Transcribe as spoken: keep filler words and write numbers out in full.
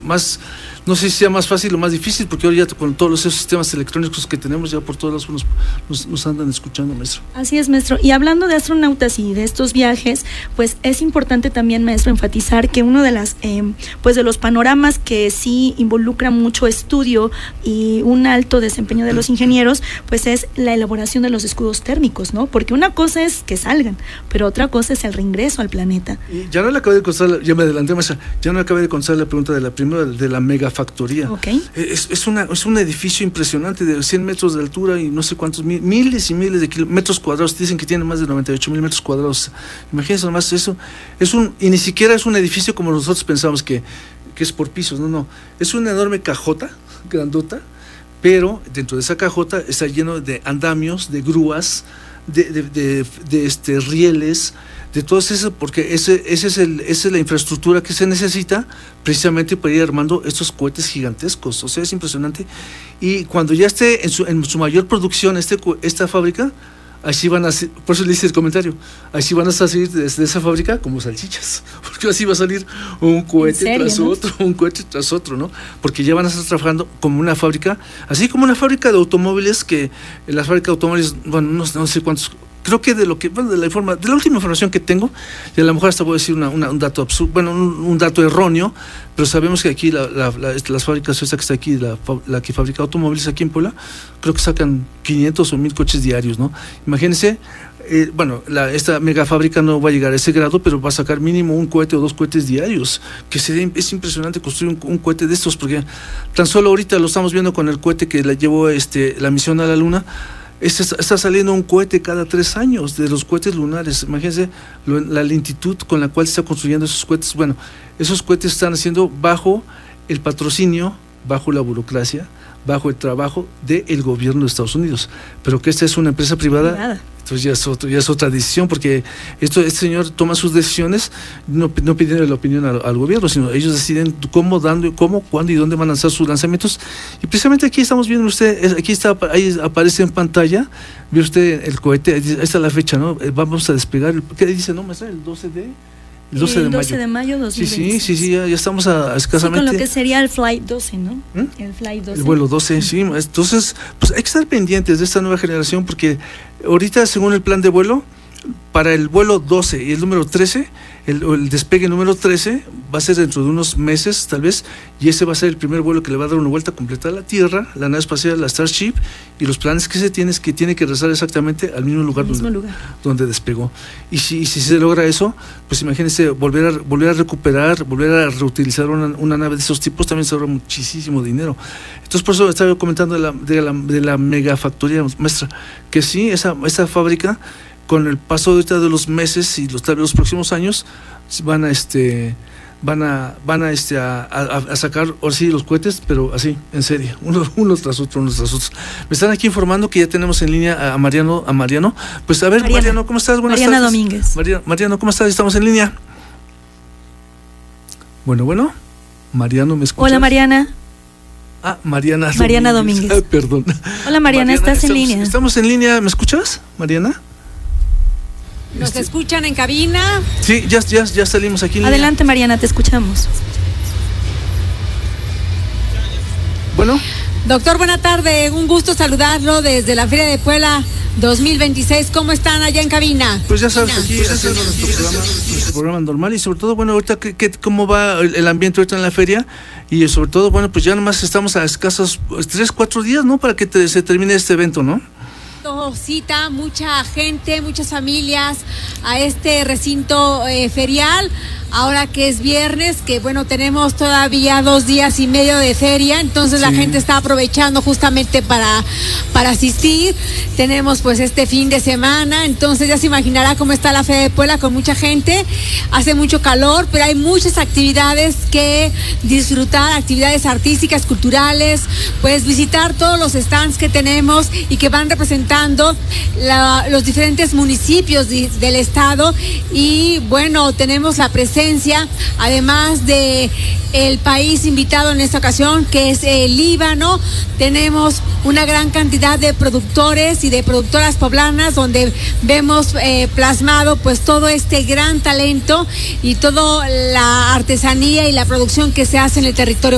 más, no sé si sea más fácil o más difícil, porque ahora ya con todos esos sistemas electrónicos que tenemos, ya por todos lados nos, nos, nos andan escuchando, maestro. Así es, maestro. Y hablando de astronautas y de estos viajes, pues es importante también, maestro, enfatizar que uno de las, eh, pues de los panoramas que sí involucra mucho estudio y un alto desempeño de los ingenieros, pues es la elaboración de los escudos térmicos, ¿no? Porque una cosa es que salgan, pero otra cosa es el reingreso al planeta. Y ya no le acabé de contestar, ya me adelanté, maestra, ya no le acabé de contestar la pregunta de la primera, de la megafactoría. Okay. Es, es, una, es un edificio impresionante de cien metros de altura y no sé cuántos, mil, miles y miles de metros cuadrados. Dicen que tiene más de noventa y ocho mil metros cuadrados. Imagínense nomás eso. Es un, y ni siquiera es un edificio como nosotros pensamos que, que es por pisos. No, no. Es una enorme cajota, grandota, pero dentro de esa cajota está lleno de andamios, de grúas, de, de, de, de este, rieles, de todo eso, porque ese, ese es el, esa es la infraestructura que se necesita precisamente para ir armando estos cohetes gigantescos. O sea, es impresionante. Y cuando ya esté en su, en su mayor producción este, esta fábrica, así van a, por eso le hice el comentario, así van a salir desde esa fábrica como salchichas, porque así va a salir un cohete serio, tras ¿no? otro, un cohete tras otro, ¿no? Porque ya van a estar trabajando como una fábrica, así como una fábrica de automóviles, que en la fábrica de automóviles, bueno, no, no sé cuántos, creo que de lo que, bueno, de la informa, de la última información que tengo, y a lo mejor hasta voy a decir una, una, un dato absurdo, bueno, un, un dato erróneo, pero sabemos que aquí la, la, la, las fábricas, esta que está aquí, la, la que fabrica automóviles aquí en Puebla, creo que sacan quinientos o mil coches diarios, ¿no? Imagínense, eh, bueno, la, esta mega fábrica no va a llegar a ese grado, pero va a sacar mínimo un cohete o dos cohetes diarios, que sería, es impresionante construir un, un cohete de estos, porque tan solo ahorita lo estamos viendo con el cohete que la llevó este, la misión a la Luna. Está, está saliendo un cohete cada tres años de los cohetes lunares. Imagínense lo, la lentitud con la cual se está construyendo esos cohetes. Bueno, esos cohetes están haciendo bajo el patrocinio, bajo la burocracia, bajo el trabajo del gobierno de Estados Unidos. Pero que esta es una empresa privada, privada. Entonces ya es, otro, ya es otra decisión, porque esto, este señor toma sus decisiones no, no pidiendo la opinión al, al gobierno, sino ellos deciden cómo, dando, cómo, cuándo y dónde van a lanzar sus lanzamientos. Y precisamente aquí estamos viendo usted, aquí está, ahí aparece en pantalla, ve usted el cohete, ahí está la fecha, ¿no? Vamos a despegar, ¿qué dice, no, maestra? El doce de... El doce de mayo. doce de mayo dos mil veintiséis. Sí, sí, sí, ya, ya estamos a, a escasamente. Sí, con lo que sería el Flight doce, ¿no? ¿Mm? El Flight doce. El vuelo doce, sí. Entonces, pues hay que estar pendientes de esta nueva generación, porque ahorita, según el plan de vuelo, para el vuelo doce y el número trece, el, el despegue número trece va a ser dentro de unos meses, tal vez, y ese va a ser el primer vuelo que le va a dar una vuelta completa a la Tierra, la nave espacial, la Starship, y los planes que se tiene es que tiene que regresar exactamente al mismo lugar, mismo donde, lugar. donde despegó. Y si, y si se logra eso, pues imagínense, volver a, volver a recuperar, volver a reutilizar una, una nave de esos tipos, también se ahorra muchísimo dinero. Entonces, por eso estaba comentando de la, de la, de la megafactoría, maestra, que sí, esa, esa fábrica, con el paso ahorita de los meses y los, tal vez los próximos años, van a este van a van a este a, a, a sacar ahora sí los cohetes, pero así, en serie, uno, uno tras otro, uno tras otro. Me están aquí informando que ya tenemos en línea a Mariano, a Mariano. Pues a ver, Mariana, Mariano, ¿cómo estás? Buenas Mariana tardes. Domínguez. Mariano, Mariano, ¿cómo estás? Estamos en línea. Bueno, bueno. Mariano, ¿me escuchas? Hola, Mariana. Ah, Mariana. Mariana Domínguez. Domínguez. Ah, perdón. Hola, Mariana, Mariana ¿estás estamos, en línea? Estamos en línea, ¿me escuchas, Mariana? ¿Nos este... escuchan en cabina? Sí, ya, ya, ya salimos aquí. Adelante, Mariana, te escuchamos. Bueno. Doctor, buena tarde. Un gusto saludarlo desde la Feria de Puebla dos mil veintiséis. ¿Cómo están allá en cabina? Pues ya sabes, aquí pues haciendo nuestro programa, nuestro programa normal, y sobre todo, bueno, ahorita que, que, cómo va el, el ambiente ahorita en la feria, y sobre todo, bueno, pues ya nomás estamos a escasos tres, cuatro días, ¿no? Para que te, se termine este evento, ¿no? Cita mucha gente, muchas familias a este recinto eh, ferial, ahora que es viernes, que bueno, tenemos todavía dos días y medio de feria, entonces sí. La gente está aprovechando justamente para, para asistir. Tenemos pues este fin de semana, entonces ya se imaginará cómo está la Feria de Puebla, con mucha gente, hace mucho calor, pero hay muchas actividades que disfrutar, actividades artísticas, culturales, pues visitar todos los stands que tenemos y que van representando la, los diferentes municipios de, del estado, y bueno, tenemos la presencia, además de el país invitado en esta ocasión, que es el Líbano. Tenemos una gran cantidad de productores y de productoras poblanas, donde vemos eh, plasmado pues todo este gran talento y toda la artesanía y la producción que se hace en el territorio